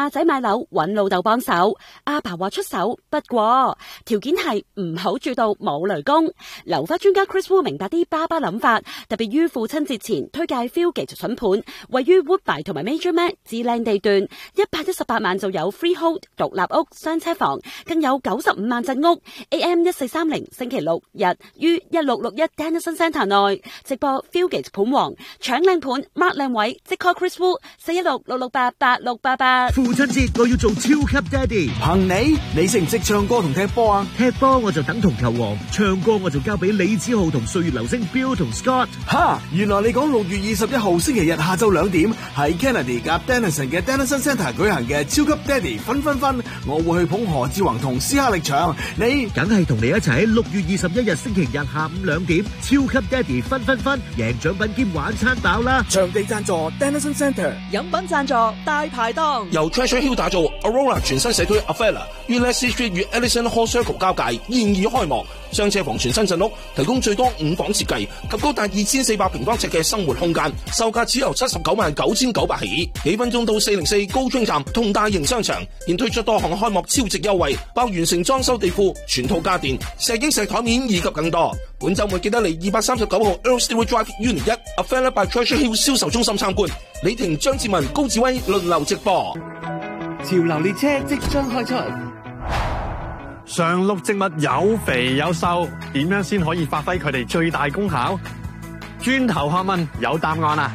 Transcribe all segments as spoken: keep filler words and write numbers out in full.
阿仔買樓揾老豆幫手，阿爸話出手，不過條件係唔好住到冇雷公。樓花專家 Chris Wu 明白啲爸爸諗法，特別於父親節前推介 Fieldgate 筍盤，位於 Woodbine 同埋 Major Mac 至靚地段，一百一十八萬就有 freehold 獨立屋雙車房，更有九十五萬陣屋。A M 一四三零星期六日於一六六一 Dennison Centre 內直播 Fieldgate 盤王，搶靚盤 mark 靚位，即 call Chris Wu 四一六六六八八六八八。 父親節我要做超級爹哋， 憑你，你識唔識唱歌同踢波啊？ 踢波我就等同球王，唱歌我就交俾李子浩同歲月流星 Bill 同 Scott。 哈，原來你講六月二十一號星期日下晝兩點喺 Kennedy 夾 Dennison 嘅 Dennison Centre 舉行嘅超級爹哋分分分，我會去捧何志宏同斯哈力場，你梗係同你一齊喺六月二十一日星期日下午兩點超級爹哋分分分，贏獎品兼玩餐飽啦！ 場地贊助 Dennison Centre， 飲品贊助大排檔， 由 Treasure Hill 打造 Aurora 全新社區 Avella 於 Leslie Street 與 Ellison Hall Circle 交界，現已開幕。雙車房全新陣屋，提供最多五房設計及高達二千四百平方尺嘅生活空間，售價只由七十九萬九千九百起。幾分鐘到四零四高津站同大型商場，現推出多項開幕超值優惠，包完成裝修地庫、全套家電、石英石台面以及更多。本週末記得嚟二百三十九號 Earl Stewart Drive Unit 一 Avella by Treasure Hill 銷售中心參觀。李婷、張志文、高志威輪流直播。 潮流列車即將開出。 常綠植物有肥有瘦，點樣先可以發揮佢哋最大功效？轉頭學問有答案啦！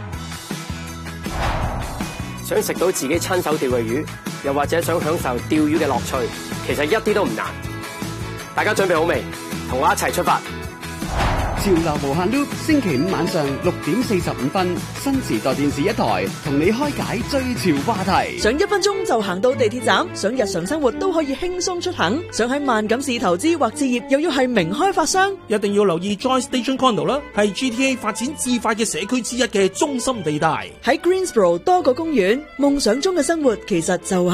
想食到自己親手釣嘅魚，又或者想享受釣魚嘅樂趣，其實一啲都唔難。大家準備好未？同我一齊出發！ 潮流無限 loop， 星期五晚上六點四十五分，新時代電視一台同你開解最潮話題。 想一分鐘就行到地鐵站，想日常生活都可以輕鬆出行，想喺萬錦市投資或置業，又要係名開發商， 一定要留意 Joy Station Condo 啦，係 G T A 發展至快嘅社區之一嘅中心地帶。 喺 Greensboro 多個公園，夢想中嘅生活其實就係